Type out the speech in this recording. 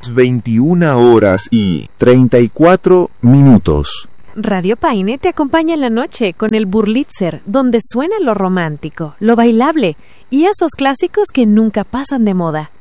21:34. Radio Paine te acompaña en la noche con el Burlitzer, donde suena lo romántico, lo bailable y esos clásicos que nunca pasan de moda.